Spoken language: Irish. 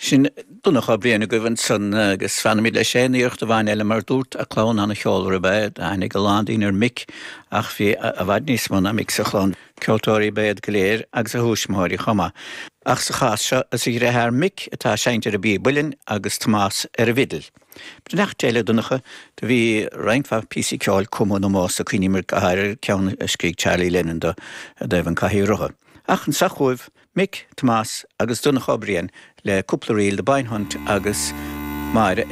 Sin dúna chabrianna gohann san agus fanna le sé íocht a bhain eile mar dút a chlán anna cheolra bed a hanig go landín mic ach bhí a bhaid níos mna mic sa chlán ceoltóirí bed go léir agus a húsmóirí chuma. Ach sa chás seo a sí rathar mic atá seintir a bí bulin agus Tomás a vidal. Nach téile dunacha de bhí reinfa písí ceáil cumú nó más a cuinímar gahair ceann scríg Charlie Lennon a dheibhan caithí rutha. Ach an sachuibh Mick, Tomás agus dúna chabrian le cúpla riil de bainhunt agus mar